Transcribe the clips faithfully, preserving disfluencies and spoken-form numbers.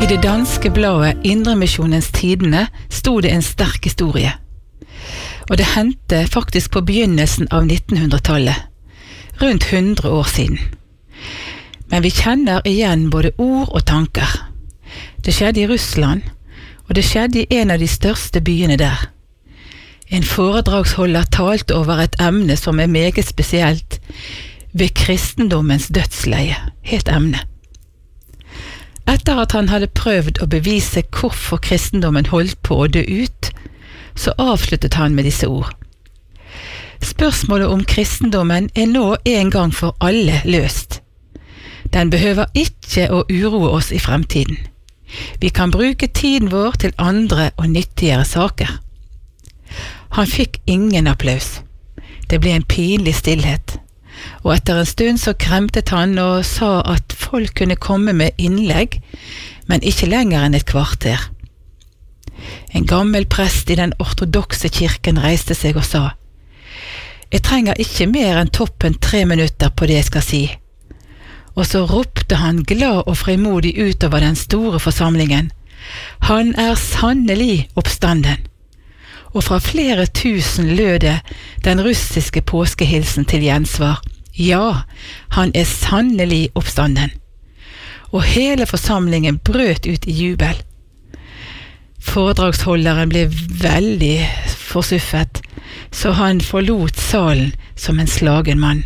I det danske bladet Indremissionens Tidene stod det en sterk historie. Og det hendte faktisk på begynnelsen av nittenhundretallet, rundt hundre år siden. Men vi kjenner igjen både ord og tanker. Det skjedde i Russland, og det skjedde i en av de største byene der. En foredragsholder talte over et emne som er meget spesielt, ved kristendommens dødsleie, het emne. Etter at han hadde prøvd å bevise hvorfor kristendommen holdt på å dø ut, så avsluttet han med disse ord. Spørsmålet om kristendommen er nå en gang for alle løst. Den behøver ikke å uroe oss i fremtiden. Vi kan bruke tiden vår til andre og nyttigere saker. Han fikk ingen applaus. Det ble en pinlig stillhet. Og etter en stund så kremtet han og sa at folk kunne komme med innlegg, men ikke lenger enn et kvarter. En gammel prest i den ortodokse kirken reiste seg og sa: «Jeg trenger ikke mer enn toppen tre minutter på det jeg skal si.» Og så ropte han glad og frimodig utover den store forsamlingen: «Han er sannelig oppstanden!» Og fra flere tusen lød det den russiske påskehilsen til gjensvar: «Ja, han er sannelig oppstanden!» Og hele forsamlingen brøt ut i jubel. Foredragsholderen ble veldig forsuffet, så han forlot salen som en slagen mann.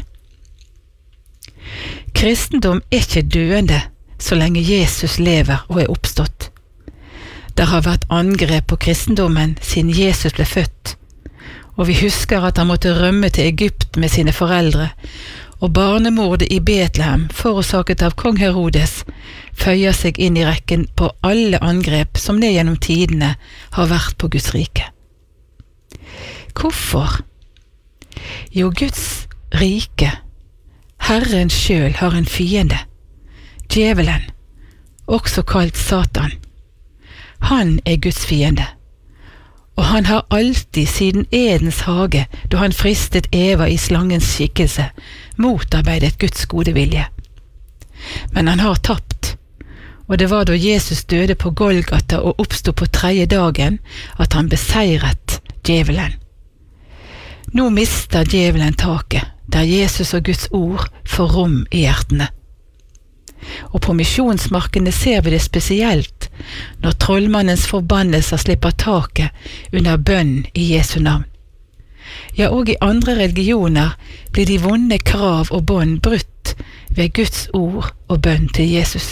Kristendom er ikke døende så lenge Jesus lever og er oppstått. Det har vært angrep på kristendommen siden Jesus ble født, og vi husker at han måtte rømme til Egypt med sine foreldre, og barnemordet i Betlehem, forårsaket av kong Herodes, føyer seg inn i rekken på alle angrep som ned gjennom tidene har vært på Guds rike. Hvorfor? Jo, Guds rike, Herren selv, har en fiende, djevelen, også kalt Satan. Han er Guds fiende, og han har alltid siden Edens hage, da han fristet Eva i slangens skikkelse, motarbeidet Guds gode vilje. Men han har tapt, og det var da Jesus døde på Golgata og oppstod på tredje dagen at han beseiret djevelen. Nå mister djevelen taket, der Jesus og Guds ord får rom i hjertene. Og på misjonsmarkene ser vi det spesielt når trollmannens forbannelser slipper taket under bønn i Jesu navn. Ja, og i andre religioner blir de vonde krav og bånd brutt ved Guds ord og bønn til Jesus.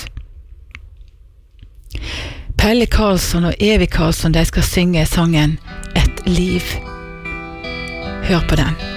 Pelle Karlsson og Evy Karlsson, de skal synge sangen «Et liv». Hør på den.